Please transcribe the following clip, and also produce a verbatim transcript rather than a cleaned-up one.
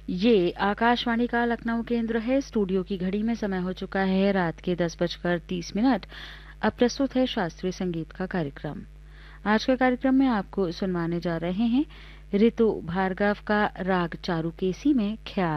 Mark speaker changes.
Speaker 1: ये आकाशवाणी का लखनऊ केंद्र है। स्टूडियो की घड़ी में समय हो चुका है रात के दस बजकर तीस मिनट। अब प्रस्तुत है शास्त्रीय संगीत का कार्यक्रम। आज के कार्यक्रम में आपको सुनवाने जा रहे हैं ऋतु भार्गव का राग चारुकेसी में ख्याल।